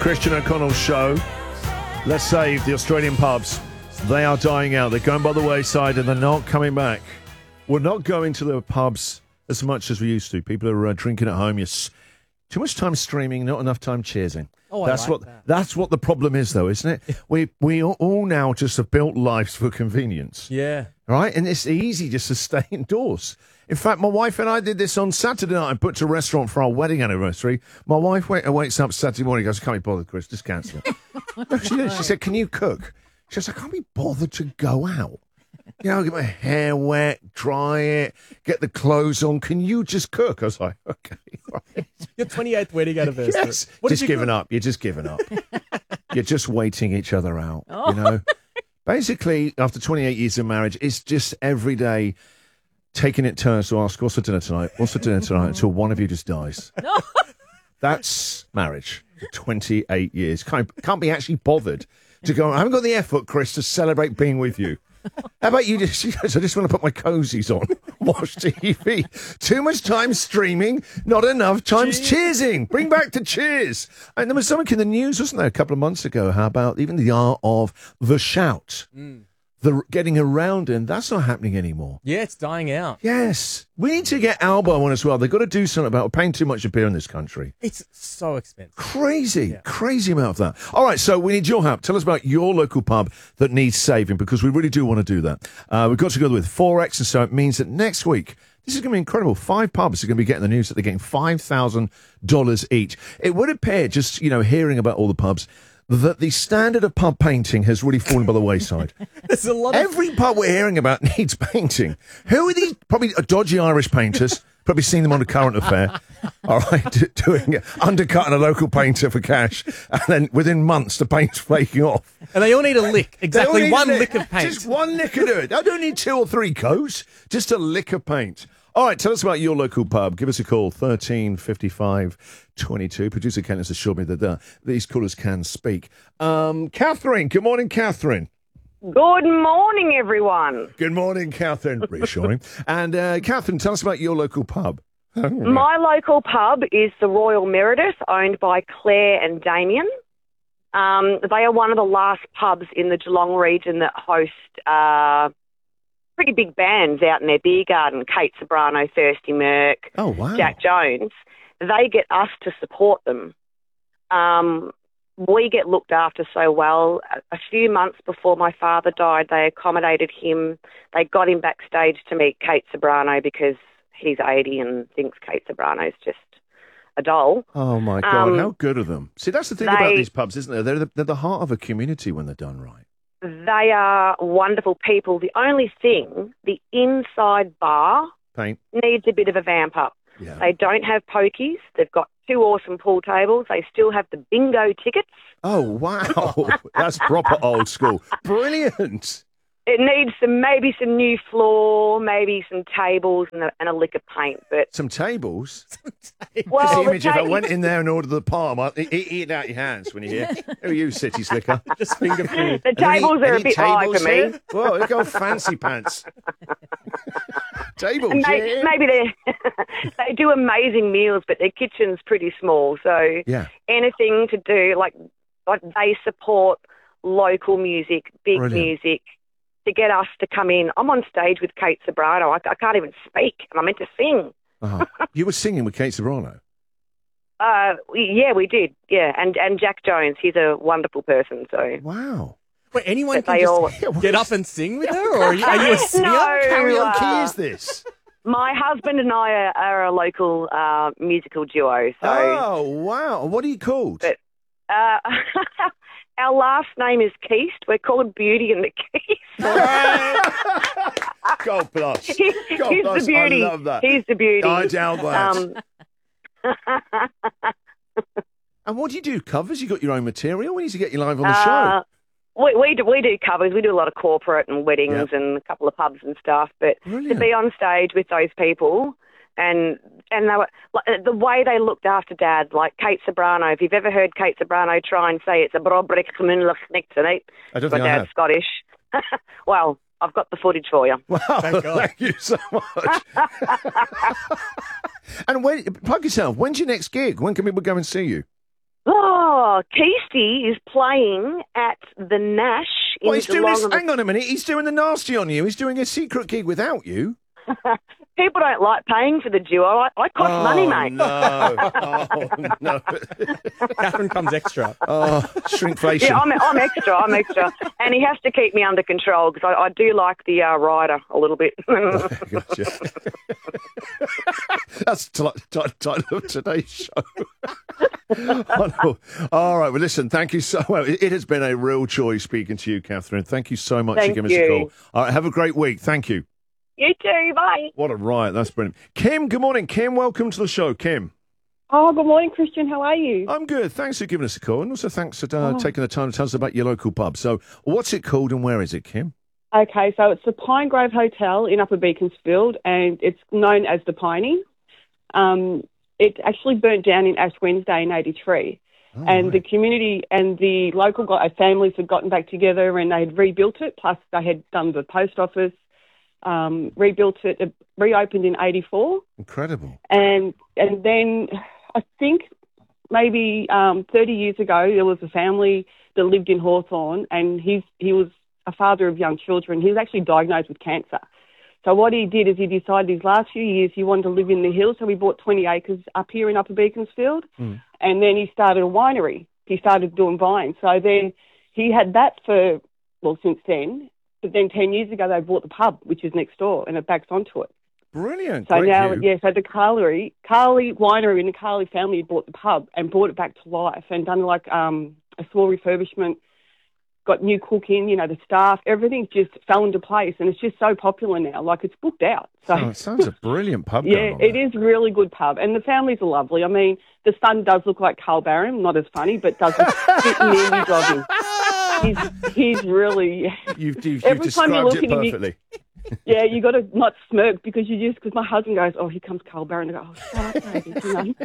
Christian O'Connell Show. Let's save the Australian pubs. They are dying out. They're going by the wayside and they're not coming back. We're not going to the pubs as much as we used to. People are drinking at home. Too much time streaming, not enough time cheersing. Oh, That's what the problem is, though, isn't it? We all now just have built lives for convenience. Yeah. Right? And it's easy just to stay indoors. In fact, my wife and I did this on Saturday night. I booked a restaurant for our wedding anniversary. My wife wakes up Saturday morning and goes, "Can't be bothered, Chris, just cancel it." No, she did. She said, "Can you cook?" She says, "I can't be bothered to go out. Get my hair wet, dry it, get the clothes on. Can you just cook?" I was like, "Okay, right." Your 28th wedding anniversary. Yes. Just giving up. You're just giving up. You're just waiting each other out, you know? Basically, after 28 years of marriage, it's just every day taking it turns to ask, "What's for dinner tonight? What's for dinner tonight?" until one of you just dies. No. That's marriage. 28 years. Can't be actually bothered to go, "I haven't got the effort, Chris, to celebrate being with you." How about you just, I just want to put my cozies on, watch TV. Too much time streaming, not enough time cheersing. Bring back the cheers. And there was something in the news, wasn't there, a couple of months ago, how about even the art of the shout. The getting around, and that's not happening anymore. Yeah, it's dying out. Yes. We need to get Albo on as well. They've got to do something about it. We're paying too much a beer in this country. It's so expensive. Crazy amount of that. All right, so we need your help. Tell us about your local pub that needs saving, because we really do want to do that. We've got to go with Forex, and so it means that next week, this is going to be incredible. 5 pubs are going to be getting the news that they're getting $5,000 each. It would appear, just, hearing about all the pubs, that the standard of pub painting has really fallen by the wayside. There's a lot of... Every pub we're hearing about needs painting. Who are these? Probably dodgy Irish painters. Probably seen them on a Current Affair. All right, undercutting a local painter for cash, and then within months the paint's flaking off. And they all need a lick. Exactly, one lick of paint. Just one lick of it. I don't need 2 or 3 coats. Just a lick of paint. All right, tell us about your local pub. Give us a call, 1355 22. Producer Ken has assured me that these callers can speak. Catherine, good morning, Catherine. Good morning, everyone. Good morning, Catherine. Reassuring. And Catherine, tell us about your local pub. My local pub is the Royal Meredith, owned by Claire and Damien. They are one of the last pubs in the Geelong region that host pretty big bands out in their beer garden. Kate Ceberano, Thirsty Merc, oh, wow. Jack Jones. They get us to support them. We get looked after so well. A few months before my father died, they accommodated him. They got him backstage to meet Kate Ceberano because he's 80 and thinks Kate Ceberano's just a doll. Oh, my God. How good of them. See, that's the thing about these pubs, isn't there? They're the heart of a community when they're done right. They are wonderful people. The only thing, the inside bar paint needs a bit of a vamp up. Yeah. They don't have pokies. They've got 2 awesome pool tables. They still have the bingo tickets. Oh, wow. That's proper old school. Brilliant. It needs maybe some new floor, maybe some tables and a lick of paint. But some tables? Well, the image if I went in there and ordered the palm, I'd eat it out your hands when you hear, "Who are you, city slicker?" Just finger food. The tables are a bit high for me. Well, they go fancy pants. Tables, maybe they do amazing meals, but their kitchen's pretty small. So anything to do, like they support local music, big music, to get us to come in. I'm on stage with Kate Ceberano. I can't even speak, and I meant to sing. Uh-huh. You were singing with Kate Ceberano? Yeah, we did. Yeah, and Jack Jones. He's a wonderful person. So wow. Wait, anyone can just get up and sing with her, or are you a singer? No, karaoke is this? My husband and I are a local musical duo. So. Oh wow! What are you called? But, our last name is Keast. We're called Beauty and the Keast. God bless. He's the beauty. I love that. He's the beauty. I doubt that. And what do you do? Covers? You got your own material? We need to get you live on the show. We do covers. We do a lot of corporate and weddings and a couple of pubs and stuff. But to be on stage with those people, and they were the way they looked after Dad, like Kate Ceberano. If you've ever heard Kate Ceberano try and say it's a brobrek communal tonight, I don't think I have. Scottish. Well, I've got the footage for you. Wow, thank you so much. And plug yourself. When's your next gig? When can people go and see you? Oh, Oh, Keisty is playing at the Nash in Geelong. Hang on a minute. He's doing the nasty on you. He's doing a secret gig without you. People don't like paying for the duo. I cost money, mate. No. Oh, no. Catherine comes extra. Oh, shrinkflation. Yeah, I'm extra. And he has to keep me under control because I do like the rider a little bit. Gotcha. That's the title of today's show. Oh, no. All right, well, listen, thank you so much. It has been a real joy speaking to you, Catherine. Thank you so much for giving us a call. All right, have a great week. Thank you. You too, bye. What a riot. That's brilliant. Kim, good morning. Kim, welcome to the show. Kim. Oh, good morning, Christian. How are you? I'm good. Thanks for giving us a call. And also thanks for taking the time to tell us about your local pub. So what's it called and where is it, Kim? Okay, so it's the Pine Grove Hotel in Upper Beaconsfield, and it's known as the Piney. It actually burnt down in Ash Wednesday in 1983. And the community and the local families had gotten back together and they had rebuilt it, plus they had done the post office. Rebuilt it, reopened in 1984. Incredible. And then I think maybe 30 years ago there was a family that lived in Hawthorne, and he was a father of young children. He was actually diagnosed with cancer. So what he did is he decided his last few years he wanted to live in the hills, so he bought 20 acres up here in Upper Beaconsfield, and then he started a winery. He started doing vines. So then he had that since then. But then 10 years ago, they bought the pub, which is next door, and it backs onto it. Brilliant. So Great now, view. so the Carley Winery and the Carley family bought the pub and brought it back to life and done like a small refurbishment, got new cooking, the staff, everything just fell into place, and it's just so popular now. Like, it's booked out. So it sounds a brilliant pub. Yeah, it is really good pub, and the families are lovely. I mean, the son does look like Carl Barron, not as funny, but does fit nearly jogging. He's really. You've described it perfectly. Yeah, you got to not smirk because my husband goes, "Oh, here comes Carl Barron." I go, "Oh, shut up, baby,"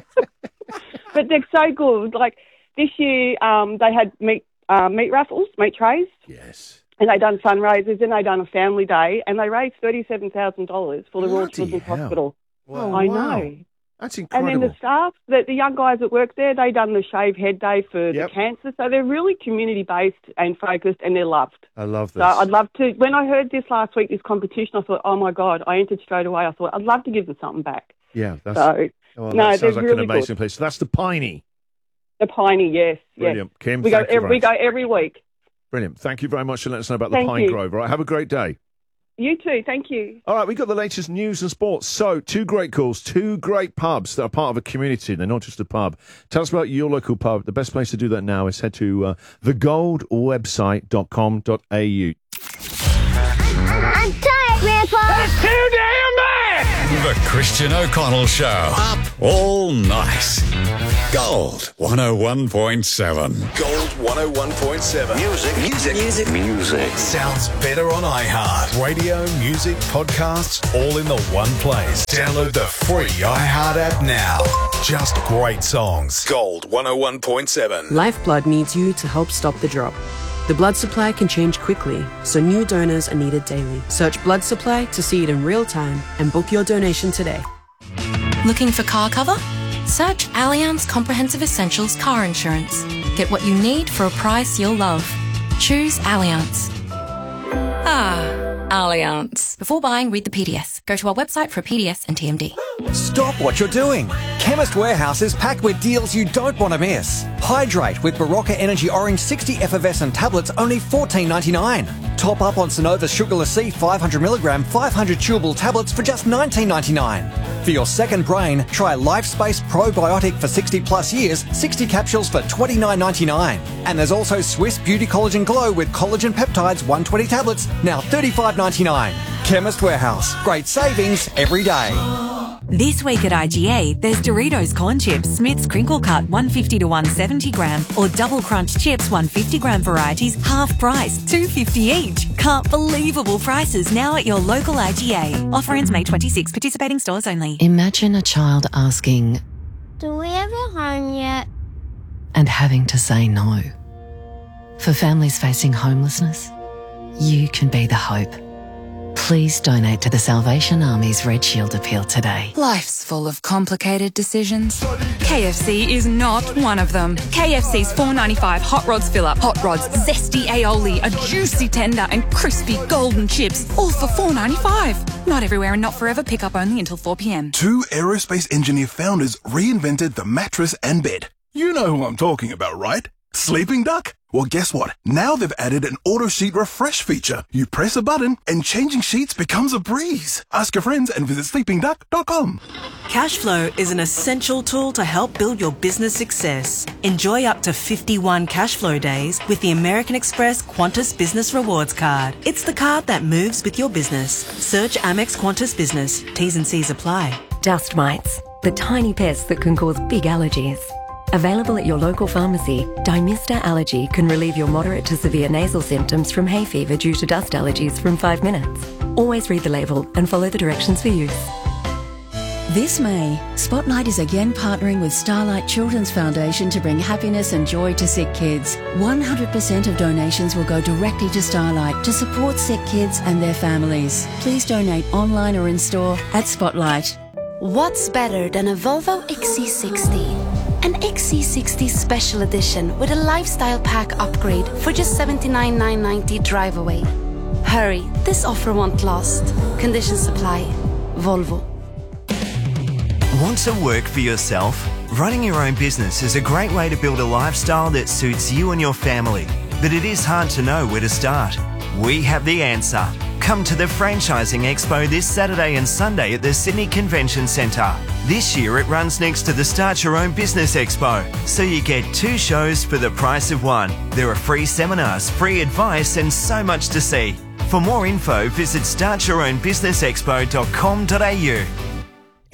But they're so good. Like this year, they had meat raffles, meat trays. Yes. And they done fundraisers, and they done a family day, and they raised $37,000 for the Royal Children's Hospital. Wow. I know. That's incredible. And then the staff, the young guys that work there, they done the Shave Head Day for the cancer. So they're really community-based and focused, and they're loved. I love this. So I'd love to, when I heard this last week, this competition, I thought, oh, my God, I entered straight away. I thought, I'd love to give them something back. Yeah. That sounds like really an amazing place. So that's the Piney. The Piney, yes. Brilliant. Yes. Kim, we go every week. Brilliant. Thank you very much for letting us know about the Pine Grove. All right, have a great day. You too, thank you. All right, we got the latest news and sports. So, 2 great calls, 2 great pubs that are part of a community. They're not just a pub. Tell us about your local pub. The best place to do that now is head to thegoldwebsite.com.au. I'm tired, Grandpa. That's too damn bad! The Christian O'Connell Show. Up all night. Gold 101.7. Gold 101.7. Music. Sounds better on iHeart. Radio, music, podcasts, all in the one place. Download the free iHeart app now. Just great songs. Gold 101.7. Lifeblood needs you to help stop the drop. The blood supply can change quickly, so new donors are needed daily. Search blood supply to see it in real time and book your donation today. Looking for car cover? Search Allianz Comprehensive Essentials Car Insurance. Get what you need for a price you'll love. Choose Allianz. Allianz. Before buying, read the PDS. Go to our website for a PDS and TMD. Stop what you're doing. Chemist Warehouse is packed with deals you don't want to miss. Hydrate with Barocca Energy Orange 60 effervescent tablets, only $14.99. Top up on Sonova Sugarless C 500mg 500 chewable tablets for just $19.99. For your second brain, try LifeSpace Probiotic for 60 plus years, 60 capsules for $29.99. And there's also Swiss Beauty Collagen Glow with collagen peptides 120 tablets, now $35.99. Chemist Warehouse. Great savings every day. This week at IGA, there's Doritos Corn Chips, Smith's Crinkle Cut 150 to 170 gram, or Double Crunch Chips 150 gram varieties, half price, $2.50 each. Can't believable prices now at your local IGA. Offer ends May 26. Participating stores only. Imagine a child asking, Do we have a home yet? And having to say no. For families facing homelessness, you can be the hope. Please donate to the Salvation Army's Red Shield appeal today. Life's full of complicated decisions. KFC is not one of them. KFC's $4.95 Hot Rods Fill-Up, Hot Rods, zesty aioli, a juicy tender and crispy golden chips, all for $4.95. Not everywhere and not forever. Pick up only until 4 p.m. 2 aerospace engineer founders reinvented the mattress and bed. You know who I'm talking about, right? Sleeping Duck? Well, guess what? Now they've added an auto sheet refresh feature. You press a button and changing sheets becomes a breeze. Ask your friends and visit sleepingduck.com. Cashflow is an essential tool to help build your business success. Enjoy up to 51 Cashflow days with the American Express Qantas Business Rewards Card. It's the card that moves with your business. Search Amex Qantas Business. T's and C's apply. Dust mites, the tiny pests that can cause big allergies. Available at your local pharmacy, Dymista Allergy can relieve your moderate to severe nasal symptoms from hay fever due to dust allergies from 5 minutes. Always read the label and follow the directions for use. This May, Spotlight is again partnering with Starlight Children's Foundation to bring happiness and joy to sick kids. 100% of donations will go directly to Starlight to support sick kids and their families. Please donate online or in store at Spotlight. What's better than a Volvo XC60? An XC60 Special Edition with a lifestyle pack upgrade for just $79,990 drive away. Hurry, this offer won't last. Conditions apply. Volvo. Want to work for yourself? Running your own business is a great way to build a lifestyle that suits you and your family. But it is hard to know where to start. We have the answer. Come to the Franchising Expo this Saturday and Sunday at the Sydney Convention Centre. This year it runs next to the Start Your Own Business Expo, so you get 2 shows for the price of 1. There are free seminars, free advice and so much to see. For more info, visit startyourownbusinessexpo.com.au.